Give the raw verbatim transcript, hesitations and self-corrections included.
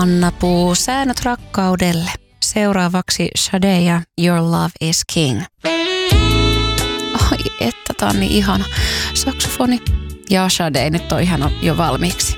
Anna Puu, Säännöt rakkaudelle. Seuraavaksi Sade ja Your Love is King. Ai että, tää on niin ihana. Saksofoni ja Sade nyt on ihan jo valmiiksi.